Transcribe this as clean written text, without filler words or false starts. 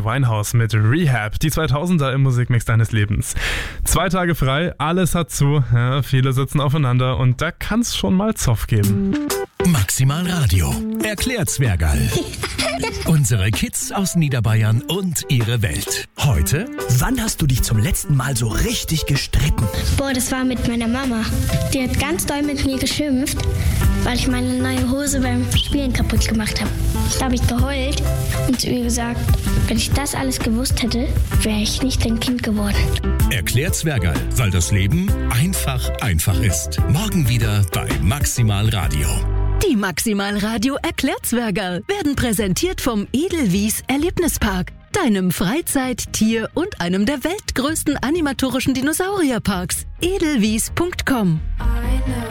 Amy Winehouse mit Rehab, die 2000er im Musikmix deines Lebens. 2 Tage frei, alles hat zu, ja, viele sitzen aufeinander und da kann es schon mal Zoff geben. Maximal Radio erklärt Zwergerl. Unsere Kids aus Niederbayern und ihre Welt. Heute? Wann hast du dich zum letzten Mal so richtig gestritten? Boah, das war mit meiner Mama. Die hat ganz doll mit mir geschimpft, weil ich meine neue Hose beim Spielen kaputt gemacht habe. Da habe ich geheult und zu ihr gesagt, wenn ich das alles gewusst hätte, wäre ich nicht dein Kind geworden. Erklärt Zwergerl, weil das Leben einfach ist. Morgen wieder bei Maximal Radio. Die Maximal Radio Erklärzwergerl werden präsentiert vom Edelwies Erlebnispark, deinem Freizeit-, Tier- und einem der weltgrößten animatorischen Dinosaurierparks. edelwies.com